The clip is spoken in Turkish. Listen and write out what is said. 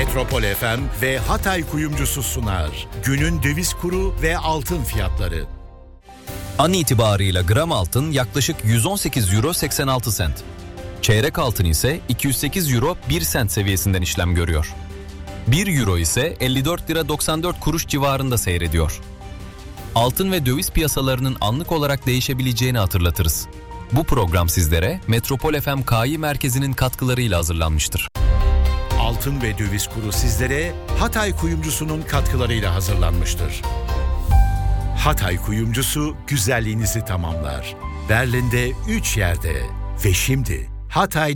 Metropol FM ve Hatay Kuyumcusu sunar. Günün döviz kuru ve altın fiyatları. An itibarıyla gram altın yaklaşık 118 euro 86 sent. Çeyrek altın ise 208 euro 1 sent seviyesinden işlem görüyor. 1 euro ise 54 lira 94 kuruş civarında seyrediyor. Altın ve döviz piyasalarının anlık olarak değişebileceğini hatırlatırız. Bu program sizlere Metropol FM KI Merkezi'nin katkılarıyla hazırlanmıştır. Altın ve döviz kuru sizlere Hatay Kuyumcusu'nun katkılarıyla hazırlanmıştır. Hatay Kuyumcusu güzelliğinizi tamamlar. Berlin'de 3 yerde ve şimdi Hatay